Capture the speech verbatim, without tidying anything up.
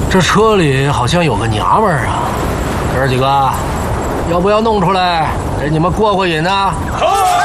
这车里好像有个娘们儿啊，哥儿几个，要不要弄出来给你们过过瘾呢？ 好。